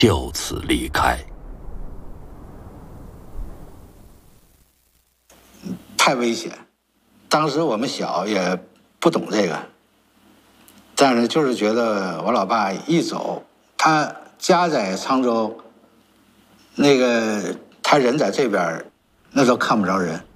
就此离开。 太危险，当时我们小也不懂这个，但是就是觉得我老爸一走，他家在沧州，那个他人在这边，那都看不着人。